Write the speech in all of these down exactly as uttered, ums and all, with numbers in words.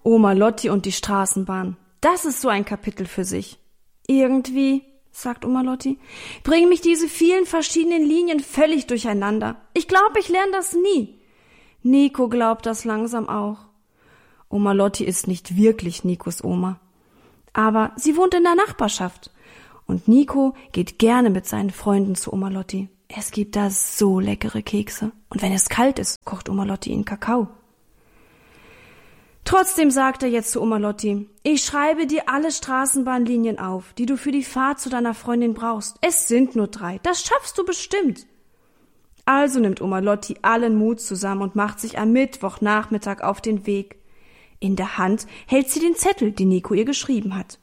Oma Lotti und die Straßenbahn. Das ist so ein Kapitel für sich. Irgendwie, sagt Oma Lotti, bringen mich diese vielen verschiedenen Linien völlig durcheinander. Ich glaube, ich lerne das nie. Nico glaubt das langsam auch. Oma Lotti ist nicht wirklich Nikos Oma. Aber sie wohnt in der Nachbarschaft. Und Nico geht gerne mit seinen Freunden zu Oma Lotti. Es gibt da so leckere Kekse. Und wenn es kalt ist, kocht Oma Lotti ihnen Kakao. Trotzdem sagt er jetzt zu Oma Lotti, ich schreibe dir alle Straßenbahnlinien auf, die du für die Fahrt zu deiner Freundin brauchst. Es sind nur drei, das schaffst du bestimmt. Also nimmt Oma Lotti allen Mut zusammen und macht sich am Mittwochnachmittag auf den Weg. In der Hand hält sie den Zettel, den Nico ihr geschrieben hat.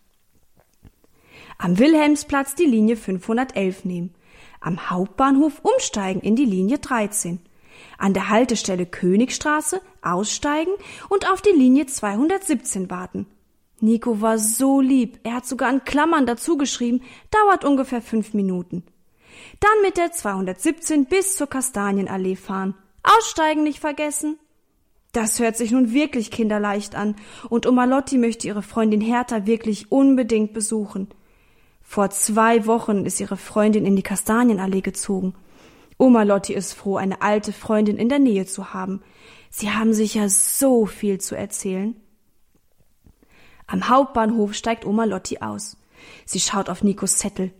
Am Wilhelmsplatz die Linie fünfhundertelf nehmen, am Hauptbahnhof umsteigen in die Linie dreizehn. An der Haltestelle Königstraße aussteigen und auf die Linie zweihundertsiebzehn warten. Nico war so lieb, er hat sogar in Klammern dazu geschrieben, dauert ungefähr fünf Minuten. Dann mit der zweihundertsiebzehn bis zur Kastanienallee fahren. Aussteigen nicht vergessen. Das hört sich nun wirklich kinderleicht an und Oma Lotti möchte ihre Freundin Hertha wirklich unbedingt besuchen. Vor zwei Wochen ist ihre Freundin in die Kastanienallee gezogen. Oma Lotti ist froh, eine alte Freundin in der Nähe zu haben. Sie haben sicher so viel zu erzählen. Am Hauptbahnhof steigt Oma Lotti aus. Sie schaut auf Nikos Zettel.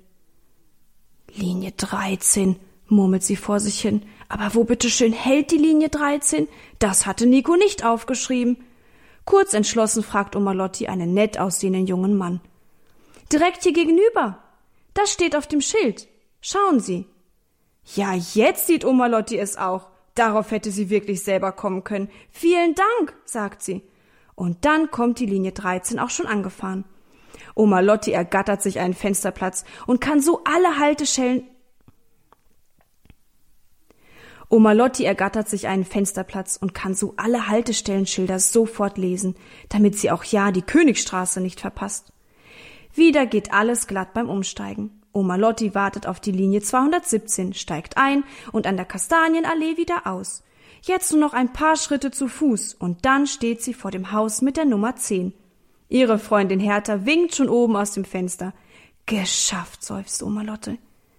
Linie dreizehn, murmelt sie vor sich hin. Aber wo bitteschön hält die Linie dreizehn? Das hatte Nico nicht aufgeschrieben. Kurz entschlossen fragt Oma Lotti einen nett aussehenden jungen Mann. Direkt hier gegenüber. Das steht auf dem Schild. Schauen Sie. Ja, jetzt sieht Oma Lotti es auch. Darauf hätte sie wirklich selber kommen können. Vielen Dank, sagt sie. Und dann kommt die Linie dreizehn auch schon angefahren. Oma Lotti ergattert sich einen Fensterplatz und kann so alle Haltestellen Oma Lotti ergattert sich einen Fensterplatz und kann so alle Haltestellenschilder sofort lesen, damit sie auch ja die Königstraße nicht verpasst. Wieder geht alles glatt beim Umsteigen. Oma Lotti wartet auf die Linie zweihundertsiebzehn, steigt ein und an der Kastanienallee wieder aus. Jetzt nur noch ein paar Schritte zu Fuß und dann steht sie vor dem Haus mit der Nummer zehn. Ihre Freundin Hertha winkt schon oben aus dem Fenster. Geschafft, seufzt Oma Lotti.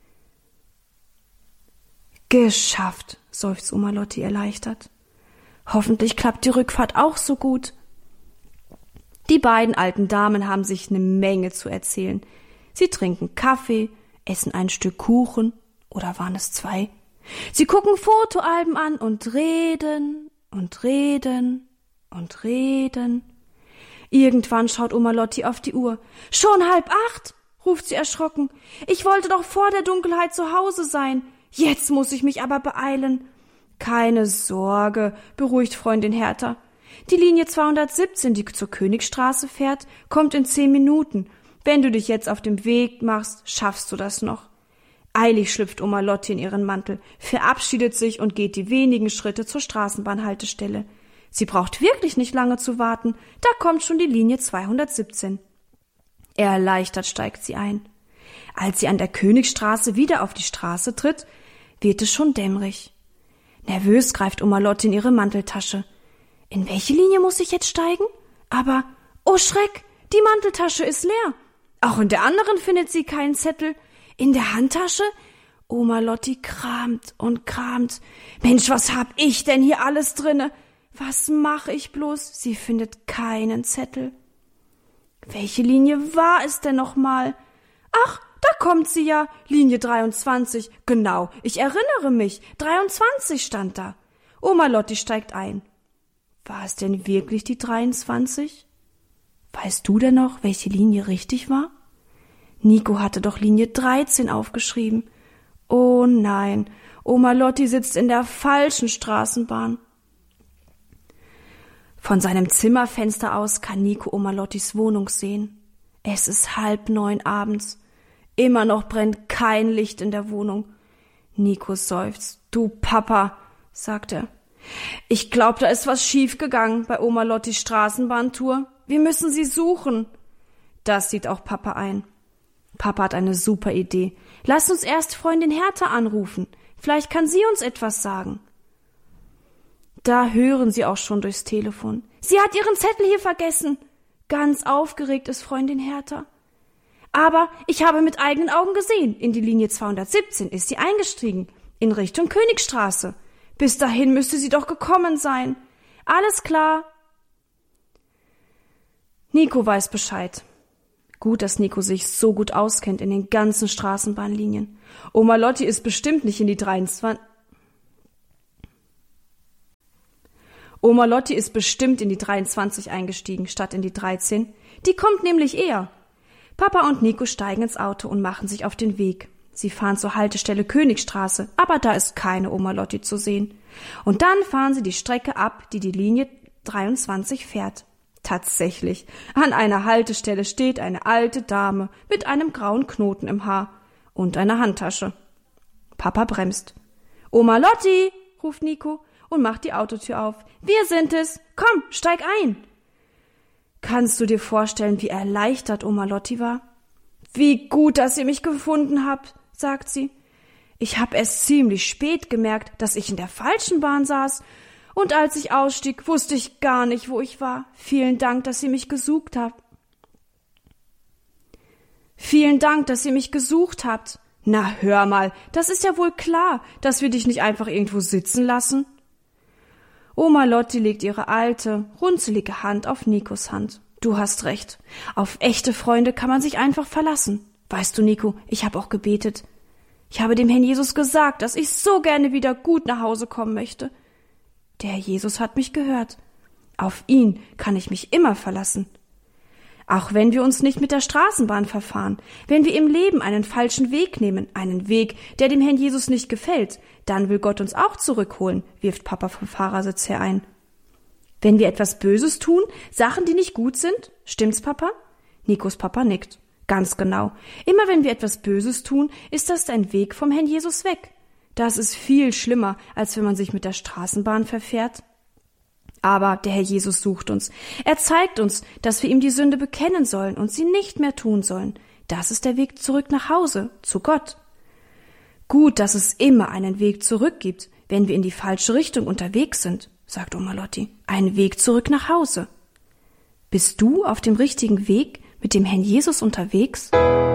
Geschafft, seufzt Oma Lotti erleichtert. Hoffentlich klappt die Rückfahrt auch so gut. Die beiden alten Damen haben sich eine Menge zu erzählen. Sie trinken Kaffee, essen ein Stück Kuchen, oder waren es zwei? Sie gucken Fotoalben an und reden und reden und reden. Irgendwann schaut Oma Lotti auf die Uhr. Schon halb acht, ruft sie erschrocken. Ich wollte doch vor der Dunkelheit zu Hause sein. Jetzt muss ich mich aber beeilen. Keine Sorge, beruhigt Freundin Hertha. Die Linie zweihundertsiebzehn, die zur Königstraße fährt, kommt in zehn Minuten. Wenn du dich jetzt auf dem Weg machst, schaffst du das noch. Eilig schlüpft Oma Lotti in ihren Mantel, verabschiedet sich und geht die wenigen Schritte zur Straßenbahnhaltestelle. Sie braucht wirklich nicht lange zu warten, da kommt schon die Linie zweihundertsiebzehn. Erleichtert steigt sie ein. Als sie an der Königstraße wieder auf die Straße tritt, wird es schon dämmerig. Nervös greift Oma Lotti in ihre Manteltasche. In welche Linie muss ich jetzt steigen? Aber, oh Schreck, die Manteltasche ist leer. Auch in der anderen findet sie keinen Zettel. In der Handtasche? Oma Lotti kramt und kramt. Mensch, was hab ich denn hier alles drinne? Was mache ich bloß? Sie findet keinen Zettel. Welche Linie war es denn noch mal? Ach, da kommt sie ja. Linie dreiundzwanzig. Genau, ich erinnere mich. dreiundzwanzig stand da. Oma Lotti steigt ein. War es denn wirklich die dreiundzwanzig? Weißt du denn noch, welche Linie richtig war? Nico hatte doch Linie dreizehn aufgeschrieben. Oh nein, Oma Lotti sitzt in der falschen Straßenbahn. Von seinem Zimmerfenster aus kann Nico Oma Lottis Wohnung sehen. Es ist halb neun abends. Immer noch brennt kein Licht in der Wohnung. Nico seufzt. Du Papa, sagt er. Ich glaub, da ist was schiefgegangen bei Oma Lottis Straßenbahntour. Wir müssen sie suchen. Das sieht auch Papa ein. Papa hat eine super Idee. Lass uns erst Freundin Hertha anrufen. Vielleicht kann sie uns etwas sagen. Da hören sie auch schon durchs Telefon. Sie hat ihren Zettel hier vergessen. Ganz aufgeregt ist Freundin Hertha. Aber ich habe mit eigenen Augen gesehen, in die Linie zweihundertsiebzehn ist sie eingestiegen, in Richtung Königstraße. Bis dahin müsste sie doch gekommen sein. Alles klar. Nico weiß Bescheid. Gut, dass Nico sich so gut auskennt in den ganzen Straßenbahnlinien. Oma Lotti ist bestimmt nicht in die dreiundzwanzig... Oma Lotti ist bestimmt in die dreiundzwanzig eingestiegen, statt in die dreizehn. Die kommt nämlich eher. Papa und Nico steigen ins Auto und machen sich auf den Weg. Sie fahren zur Haltestelle Königstraße, aber da ist keine Oma Lotti zu sehen. Und dann fahren sie die Strecke ab, die die Linie dreiundzwanzig fährt. Tatsächlich, an einer Haltestelle steht eine alte Dame mit einem grauen Knoten im Haar und einer Handtasche. Papa bremst. »Oma Lotti«, ruft Nico und macht die Autotür auf. »Wir sind es. Komm, steig ein.« Kannst du dir vorstellen, wie erleichtert Oma Lotti war? »Wie gut, dass ihr mich gefunden habt«, sagt sie. »Ich hab erst ziemlich spät gemerkt, dass ich in der falschen Bahn saß. Und als ich ausstieg, wusste ich gar nicht, wo ich war. Vielen Dank, dass ihr mich gesucht habt.« »Vielen Dank, dass ihr mich gesucht habt. Na, hör mal, das ist ja wohl klar, dass wir dich nicht einfach irgendwo sitzen lassen.« Oma Lotti legt ihre alte, runzelige Hand auf Nikos Hand. »Du hast recht. Auf echte Freunde kann man sich einfach verlassen. Weißt du, Nico, ich habe auch gebetet. Ich habe dem Herrn Jesus gesagt, dass ich so gerne wieder gut nach Hause kommen möchte. Der Herr Jesus hat mich gehört. Auf ihn kann ich mich immer verlassen. Auch wenn wir uns nicht mit der Straßenbahn verfahren, wenn wir im Leben einen falschen Weg nehmen, einen Weg, der dem Herrn Jesus nicht gefällt, dann will Gott uns auch zurückholen«, wirft Papa vom Fahrersitz her ein. »Wenn wir etwas Böses tun, Sachen, die nicht gut sind, stimmt's, Papa?« Nikos Papa nickt. »Ganz genau. Immer wenn wir etwas Böses tun, ist das ein Weg vom Herrn Jesus weg. Das ist viel schlimmer, als wenn man sich mit der Straßenbahn verfährt. Aber der Herr Jesus sucht uns. Er zeigt uns, dass wir ihm die Sünde bekennen sollen und sie nicht mehr tun sollen. Das ist der Weg zurück nach Hause, zu Gott. Gut, dass es immer einen Weg zurück gibt, wenn wir in die falsche Richtung unterwegs sind«, sagt Oma Lotti. »Einen Weg zurück nach Hause. Bist du auf dem richtigen Weg mit dem Herrn Jesus unterwegs?«